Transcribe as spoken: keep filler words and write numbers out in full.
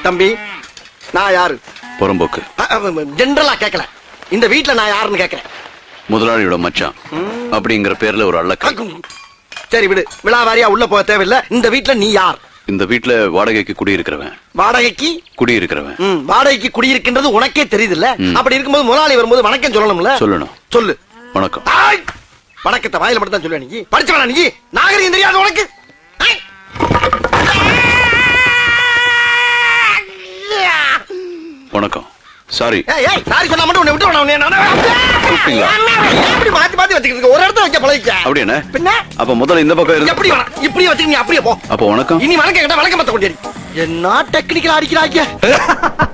தம்பி, நான் யாரு? புறம்போக்கு. ஜெனரலா கேட்கல, இந்த வீட்டுல நான் யாருன்னு கேட்கிறேன். முதலாளியோட மச்சான் அப்படிங்கிற பேர்ல ஒரு அள்ளக்க. சரி விடு, விழாவாரியா உள்ள போக தேவையில்லை. இந்த வீட்டுல நீ யார்? இந்த வீட்டுல வாடகைக்கு குடியிருக்கிறவன். வாடகைக்கு குடியிருக்கிறவன். வாடகைக்கு குடியிருக்கின்றது உனக்கே தெரியுது இல்ல? அப்படி இருக்கும்போது முதலாளி வரும்போது வணக்கம் சொல்லணும்ல? சொல்லணும். சொல்லு. வணக்கம். வணக்கத்தை வாயில மட்டும் தான் சொல்லுவ நீ? படிச்சவனா நீ? நாகரிகம் தெரியாது உனக்கு? வணக்கம். சாரி. சாரி சொன்னா மட்டும் உன்னை விட்டு எப்படி மாத்தி மாத்தி வச்சுக்கிட்டு ஒரு இடத்துல வைக்க பழகிக்க. அப்படி என்ன? பின்ன அப்ப முதல்ல இந்த பக்கம் இருந்து எப்படி இப்படியே வச்சுக்க. நீ அப்படியே போ. அப்ப வணக்கம். இனி வணக்கம் கேட்டா வணக்கம் பத்த கொண்டேரி. என்ன டெக்னிக்கல் அடிக்கிறாங்க.